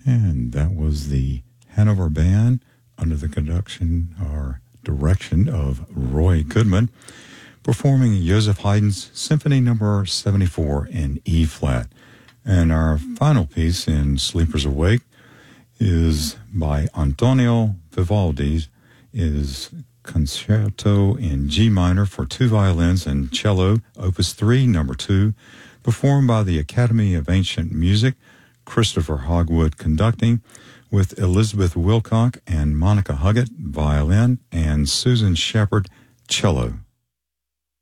And that was the Hanover Band under the conduction or direction of Roy Goodman, performing Joseph Haydn's Symphony Number 74 in E-flat. And our final piece in Sleepers Awake is by Antonio Vivaldi, is Concerto in G minor for two violins and cello, Opus 3, number 2, performed by the Academy of Ancient Music, Christopher Hogwood conducting, with Elizabeth Wilcock and Monica Huggett, violin, and Susan Shepard, cello.